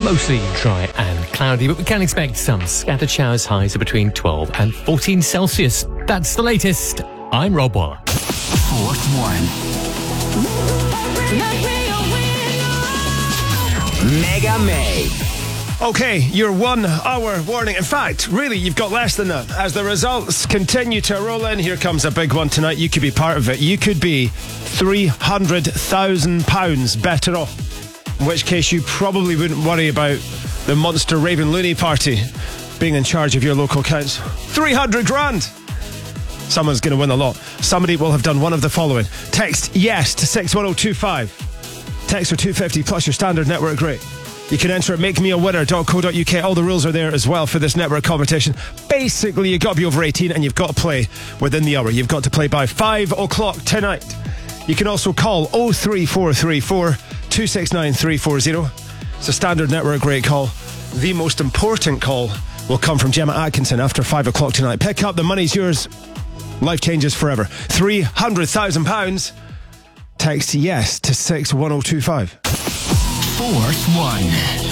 Mostly dry and cloudy, but we can expect some scattered showers, highs of between 12 and 14 Celsius. That's the latest. I'm Rob Waller. Fourth one. Mega May. Okay, your 1 hour warning. In fact, really, you've got less than that. As the results continue to roll in, here comes a big one tonight. You could be part of it. You could be £300,000 better off. In which case, you probably wouldn't worry about the Monster Raven Looney Party being in charge of your local council. 300 grand! Someone's going to win the lot. Somebody will have done one of the following. Text yes to 61025. Text for $2.50 plus your standard network rate. You can enter at makemeawinner.co.uk. All the rules are there as well for this network competition. Basically, you've got to be over 18 and you've got to play within the hour. You've got to play by 5 o'clock tonight. You can also call 03434 269 340. It's a standard network rate call. The most important call will come from Gemma Atkinson after 5 o'clock tonight. Pick up, the money's yours. Life changes forever. £300,000. Text yes to 61025. Fourth one.